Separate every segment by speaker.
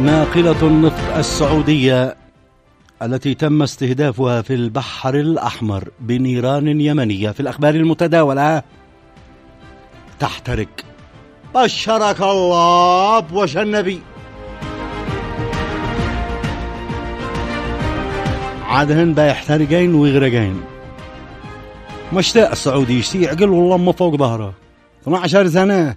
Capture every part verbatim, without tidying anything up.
Speaker 1: ناقلة النفط السعودية التي تم استهدافها في البحر الأحمر بنيران يمنية في الأخبار المتداولة تحترق. بشرك الله بوجه النبي. عادهن بيحترقين ويغرقين. مشتاق السعودي يشتي عقل والله ما فوق ظهره اثنتي عشرة سنة.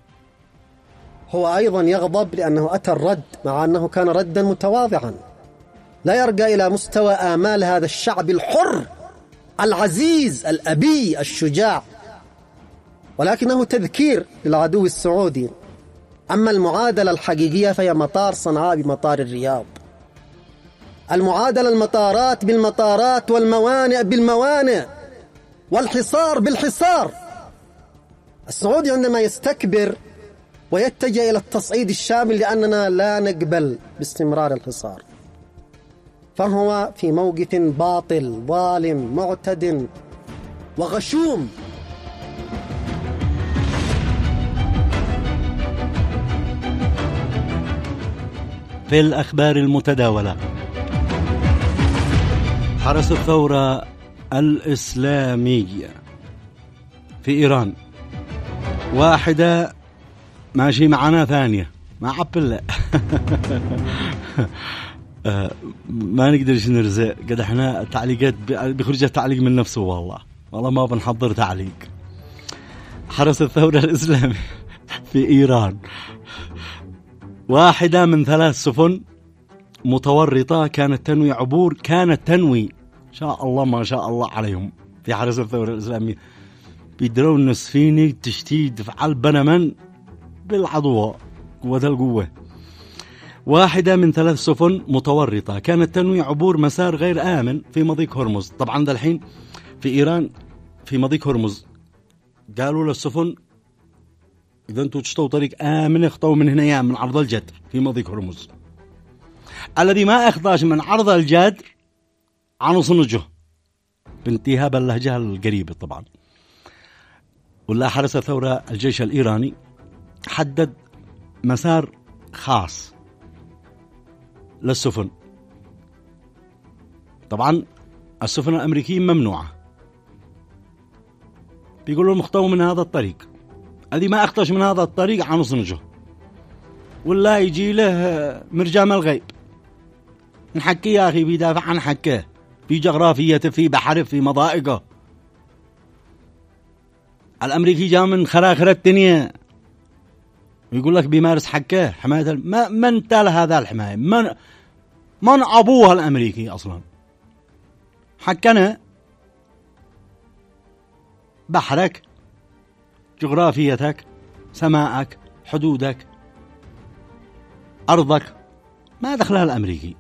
Speaker 2: هو أيضا يغضب لأنه أتى الرد مع أنه كان ردا متواضعا لا يرجع إلى مستوى آمال هذا الشعب الحر العزيز الأبي الشجاع، ولكنه تذكير للعدو السعودي. أما المعادلة الحقيقية فهي مطار صنعاء بمطار الرياض. المعادلة المطارات بالمطارات والموانئ بالموانئ والحصار بالحصار. السعودي عندما يستكبر ويتجه إلى التصعيد الشامل لأننا لا نقبل باستمرار الحصار، فهو في موقف باطل ظالم معتد وغشوم.
Speaker 1: في الأخبار المتداولة، حرس الثورة الإسلامية في إيران واحدة ماشي معنا ثانية مع عبلة ما نقدرش نرزق قد احنا تعليقات بيخرج تعليق من نفسه. والله والله ما بنحضر تعليق. حرس الثورة الإسلامي في إيران واحدة من ثلاث سفن متورطة كانت تنوي عبور كانت تنوي شاء الله ما شاء الله عليهم في حرس الثورة الإسلامية بيدرون السفينة تشتيد فعل بنمن بالعضوة قوة القوة. واحدة من ثلاث سفن متورطة كانت تنوي عبور مسار غير آمن في مضيق هرمز. طبعا ده الحين في إيران في مضيق هرمز قالوا للسفن إذا أنتوا تشتوا طريق آمن اخطوا من هنا يا من عرض الجدر في مضيق هرمز. الذي ما اخطاش من عرض الجدر عن صنجه بانتهاء باللهجة القريبة. طبعا ولا حرس الثورة الجيش الإيراني حدد مسار خاص للسفن. طبعا السفن الأمريكية ممنوعة، بيقولوا المخطو من هذا الطريق الذي ما اخطش من هذا الطريق عن صنجه ولا يجي له مرجام الغيب نحكي يا أخي بيدافع عن حكه في جغرافيته في بحره في مضائقه. الأمريكي جاء من خراخر الدنيا ويقول لك بيمارس حكه حماية ما من تال هذا الحماية من من أبوها الأمريكي أصلا حكنا بحرك جغرافيتك سماءك حدودك أرضك ما دخلها الأمريكي.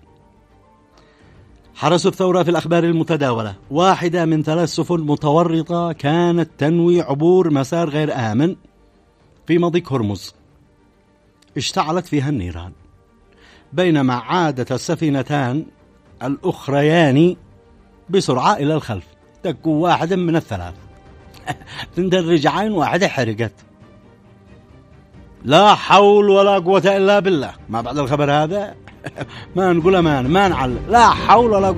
Speaker 1: حرس الثورة في الأخبار المتداولة واحدة من ثلاث سفن متورطة كانت تنوي عبور مسار غير آمن في مضيق هرمز اشتعلت فيها النيران بينما عادت السفينتان الأخريان بسرعة إلى الخلف. تكو واحدة من الثلاث تندرج واحدة حرقت. لا حول ولا قوة إلا بالله. ما بعد الخبر هذا ما نقول ما ما نعلق لا حول ولا قوة.